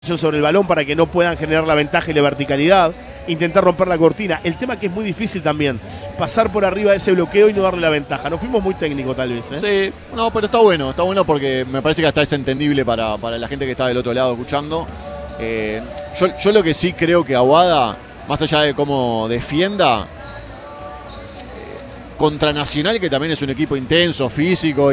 sobre el balón para que no puedan generar la ventaja y la verticalidad, intentar romper la cortina. El tema que es muy difícil también, pasar por arriba de ese bloqueo y no darle la ventaja. Nos fuimos muy técnicos tal vez, Sí, no, pero está bueno porque me parece que hasta es entendible para la gente que está del otro lado escuchando. Yo lo que sí creo que Aguada, más allá de cómo defienda, contra Nacional, que también es un equipo intenso, físico